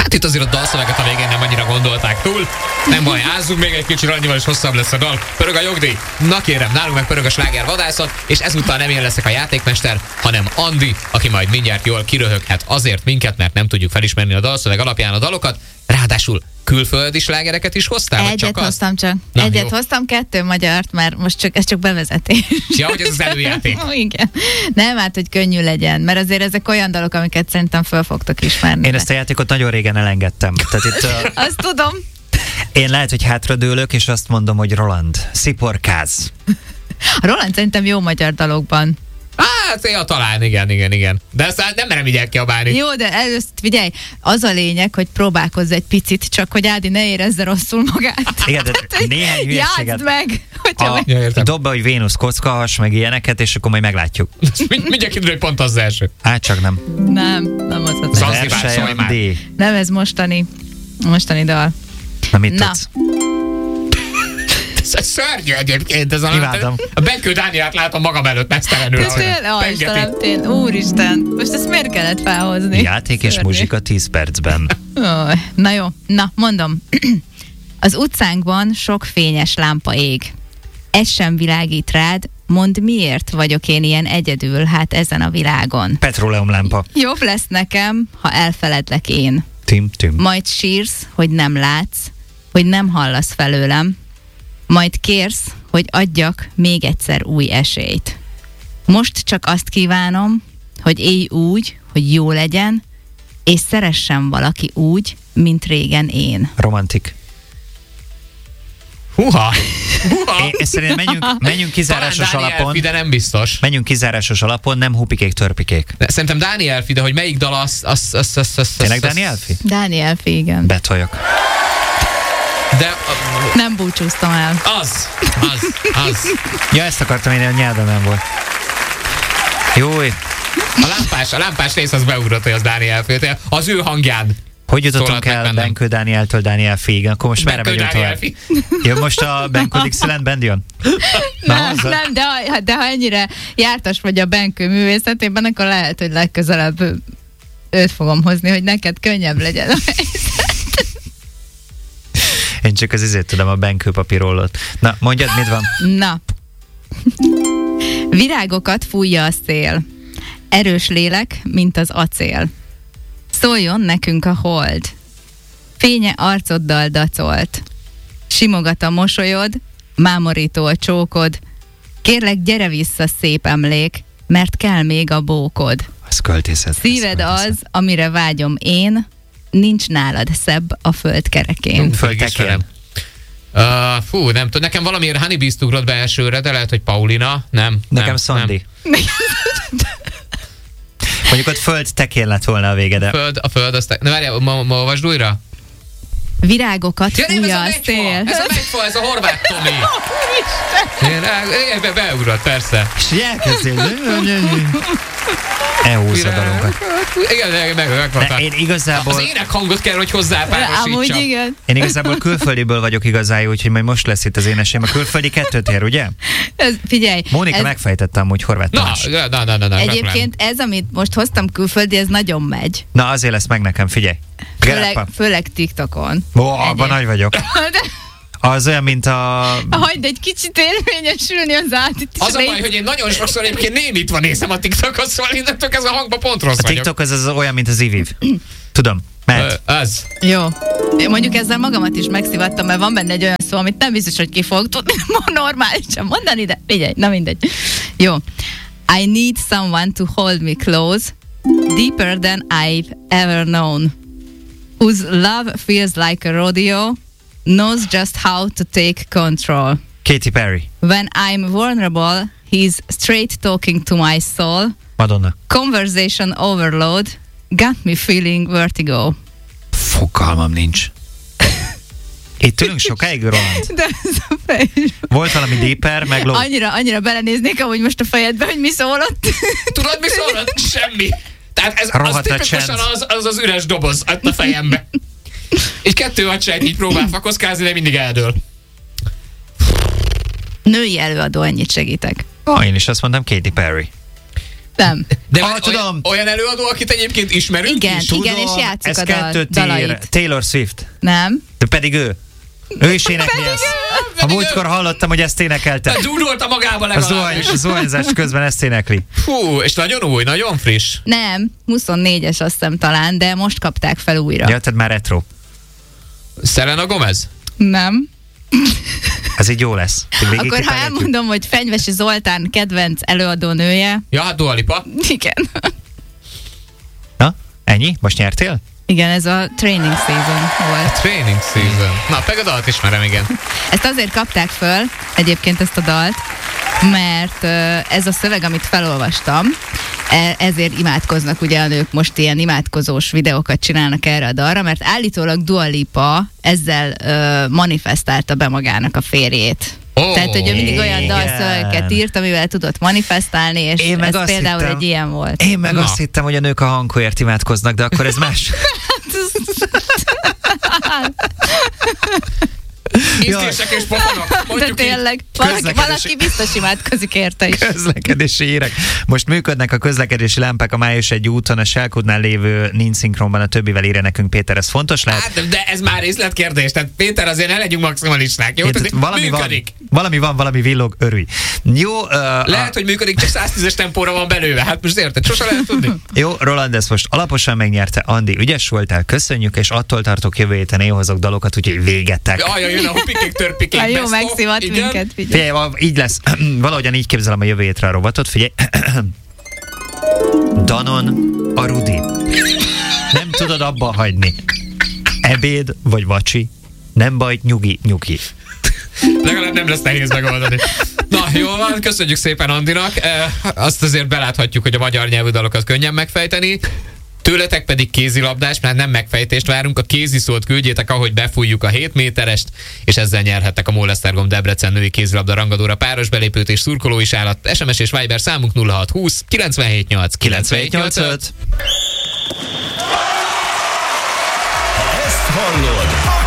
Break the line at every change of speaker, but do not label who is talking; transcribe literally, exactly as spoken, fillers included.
Hát itt azért a dalszöveget a végén nem annyira gondolták túl. Nem baj, ázzunk még egy kicsit, annyival is hosszabb lesz a dal. Pörög a jogdíj. Na kérem, nálunk meg pörög a sláger vadászat, és ezúttal nem én leszek a játékmester, hanem Andi, aki majd mindjárt jól kiröhöghet azért minket, mert nem tudjuk felismerni a dalszöveg alapján a dalokat. Ráadásul külföldi slágereket is hoztál?
Egyet
csak
hoztam csak.
Na,
Egyet
jó.
hoztam, kettő magyart, mert most csak, ez csak bevezetés.
Ja, hogy ez az előjáték.
Igen. Nem, hát, hogy könnyű legyen, mert azért ezek olyan dalok, amiket szerintem föl fogtok ismerni.
Én ezt a játékot nagyon régen elengedtem. Tehát itt, uh,
Azt tudom.
én lehet, hogy hátradőlök, és azt mondom, hogy Roland, sziporkáz.
Roland szerintem jó magyar dalokban.
Hát, ja, talán, igen, igen, igen. De ezt nem merem így elkiabálni.
Jó, de először figyelj, az a lényeg, hogy próbálkozz egy picit, csak hogy Ádi ne érezze rosszul magát.
Igen, de néhány hülyeséget.
Játszd meg! Hogyha
A,
meg...
Ja, értem.
dob be, hogy Vénusz kockahas, meg ilyeneket, és akkor majd meglátjuk.
Mind, mindjárt kiderül, hogy pont az, az első.
Hát csak nem.
Nem, nem az a
Zanzibár,
te.
szólj
Verseljen
már.
D.
Nem, ez mostani, mostani dal.
Na mit
Na.
tudsz?
Ez szörnyű egyébként. Ez a,
Imádom.
a Benkő Dániát látom magam előtt mesztelenül.
De
ahogy
tényleg, ó,
pengeti.
Istenem, tény, úristen, most ezt miért kellett felhozni?
Játék és
Szörnyű.
muzsika tíz percben.
Ó, na jó, na mondom. Az utcánkban sok fényes lámpa ég. Ez sem világít rád, mondd miért vagyok én ilyen egyedül, hát ezen a világon.
Petróleumlámpa.
Jobb lesz nekem, ha elfeledlek én.
Tim, tim.
Majd sírsz, hogy nem látsz, hogy nem hallasz felőlem, majd kérsz, hogy adjak még egyszer új esélyt. Most csak azt kívánom, hogy élj úgy, hogy jó legyen, és szeressen valaki úgy, mint régen én.
Romantik.
Húha! Húha!
Én, én szerintem menjünk, menjünk kizárásos
Talán Dáni
alapon.
Elfi, de nem biztos.
Menjünk kizárásos alapon, nem hupikék, törpikék.
De szerintem Dáni Elfi, de hogy melyik dal az... az, az, az, az
Tényleg
az-
Dáni Elfi?
Dániel Fi, igen.
Betoljak.
De a-
Nem búcsúztam el.
az, az, az.
Ja, ezt akartam én, a nyelven nem volt. Jó,
A lámpás, a lámpás rész az beugrott, hogy az Dáni Elfi. Az ő hangján.
hogy jutottunk
Szólalt meg
el
bennem.
Benkő Dánieltől Dániel Fiig? Akkor most merre
Benkő
megyünk
Dáni
tovább?
Elfi.
Jön most a Benkő Dixieland Band jön? Na,
Nem,
hozzá.
nem, de ha, de ha ennyire jártas vagy a Benkő művészetében, akkor lehet, hogy legközelebb őt fogom hozni, hogy neked könnyebb legyen.
Én csak az izét tudom, a Benkő papírollot. Na, mondjad, mit van?
Na. Virágokat fújja a szél. Erős lélek, mint az acél. Szóljon nekünk a hold. Fénye arcoddal dacolt. Simogat a mosolyod, mámorító a csókod. Kérlek, gyere vissza, szép emlék, mert kell még a bókod.
Az költészet.
Szíved az, amire vágyom én, nincs nálad szebb a föld kerekén.
Földtekén.
Uh, fú, nem tudom, nekem valamiért Honeybees ugrott be elsőre, de lehet, hogy Paulina. Nem.
Nekem
nem,
Szandi. Mondjuk ott föld tekén lett volna a vége, de...
A föld, a föld, azt... Ne várjál, ma, ma olvasd újra?
Virágokat
Ja, nem, ez
fújja
a
a
megyfa,
szél.
ez a megyfa, ez a horvát Tomi. Én, én, be, beugrott, persze.
És így elkezdél. Elhúzza a dalunkat.
Igen, meg, meg, meg
De én igazából,
Az énekhangot kell, hogy hozzápárosítsam.
Amúgy igen.
én igazából külföldiből vagyok igazán jó, úgyhogy majd most lesz itt az énesém. A külföldi kettőt ér, ugye?
Ez, figyelj.
Mónika
ez,
megfejtette amúgy Horváth
Na,
Tamás.
na, na, na, na, na.
Egyébként ez, amit most hoztam külföldi, ez nagyon megy.
Na, azért lesz meg nekem, figyelj.
Főleg,
Gerapa.
főleg TikTokon.
Ó, abban nagy vagyok.
De
Az olyan, mint a...
hagyd egy kicsit érvényesülni az átit.
Az a baj, hogy én nagyon sokszor egyébként némítva nézem a TikTokot, szóval innentől ez a hangba pont rossz
A
vagyok.
TikTok az, az olyan, mint az iviv. Tudom, mehet.
Ö, Az.
Jó. Én mondjuk ezzel magamat is megszivattam, mert van benne egy olyan szó, amit nem biztos, hogy ki fog tudni normálisan mondani, de figyelj, na mindegy. Jó. I need someone to hold me close, deeper than I've ever known, whose love feels like a rodeo, knows just how to take control.
Katy Perry.
When I'm vulnerable, he's straight talking to my soul.
Madonna.
Conversation overload, got me feeling vertigo.
Fogalmam nincs. Itt ülünk sokáig, Roland.
De ez a fej.
Volt valami deeper, meg low.
Annyira, annyira belenéznék amúgy most a fejedbe, hogy mi szólott.
Tudod, mi szól? Semmi. Tehát ez az
Rohadt a
tipikusan
csend.
az, az az üres doboz ott a fejembe. És kettő hadsereg így próbál fakoszkázni, de mindig eldől.
Női előadó, ennyit segítek.
Ah, én is azt mondtam, Katy Perry.
Nem.
De
Ah,
olyan,
tudom.
olyan előadó, akit egyébként ismerünk
Igen,
is?
igen, és játsszuk
ez
a dal,
kettőt ír.
dalait.
Taylor Swift.
Nem.
De pedig ő. Ő is énekli ezt. A
pedig
múltkor hallottam, hogy ezt énekelte.
Dúdolta magába
A
legalább.
zuhany, zuhanyzás közben ezt énekli.
Fú, és nagyon új, nagyon friss.
Nem, huszonnégyes azt hiszem talán, de most kapták fel újra.
Ja, tehát már retro.
Selena Gomez?
Nem.
Ez így jó lesz.
Akkor ha elmondom, hogy Fenyvesi Zoltán kedvenc előadónője.
Ja, hát Dua Lipa.
Igen.
Na, ennyi? Most nyertél?
Igen, ez a training season volt.
Training season. Na, meg a dalt ismerem, igen.
Ezt azért kapták föl, egyébként ezt a dalt, mert ö, ez a szöveg, amit felolvastam, e- ezért imádkoznak ugye a nők, most ilyen imádkozós videókat csinálnak erre a dalra, mert állítólag Dua Lipa ezzel ö, manifestálta be magának a férjét.
Oh,
Tehát, hogy ő mindig olyan
igen.
dalszövegeket írt, amivel tudott manifestálni, és
Én meg
ez
azt
például
hittem-
egy ilyen volt.
Én meg
Na.
azt hittem, hogy a nők a hangkóért imádkoznak, de akkor ez más.
Intézsek és pofonok.
De
Mondjuk így.
tényleg, valaki,
Közlekedési-
valaki biztos imádkozik érte is.
Közlekedési hírek. Most működnek a közlekedési lámpák a május egy úton, a Selkudnál lévő nincs szinkronban, a többivel írja nekünk Péter, ez fontos lehet?
Hát, de ez már részletkérdés. Tehát Péter, azért ne legyünk maximalisták. Jó,
Érted,
tehát
valami
működik.
van, valami van, valami villog, örülj. Jó, uh,
Lehet,
a,
hogy működik, csak száztízes tempóra van belőle. Hát most érted, sose lehet tudni.
jó, Roland ezt most alaposan megnyerte. Andi, ügyes voltál, köszönjük, és attól tartok jövő héten én hozok dalokat, úgyhogy végettek.
Jaj, jön a hupikék, törpikék.
Már jó,
best of.
megszivat
Igen.
minket, figyelj.
Figyelj, így lesz. Valahogyan így képzelem a jövő hétre a robotot. Figyelj. Danon a Rudi. Nem tudod abba hagyni. Ebéd vagy vacsi. Nem baj, nyugi, nyugi.
Legalább nem lesz nehéz megoldani. Na, jól van, köszönjük szépen Andinak. E, azt azért beláthatjuk, hogy a magyar nyelvű dalokat könnyen megfejteni. Tőletek pedig kézilabdás, mert nem megfejtést várunk, a kéziszót küldjétek, ahogy befújjuk a hét méterest, és ezzel nyerhettek a Molesztergom Debrecen női kézilabda rangadóra páros belépőt és szurkoló is állat. es em es és Viber számunk nulla hat húsz kilencvenhét nyolc kilencvenhét nyolcvanöt.
Ezt hallod?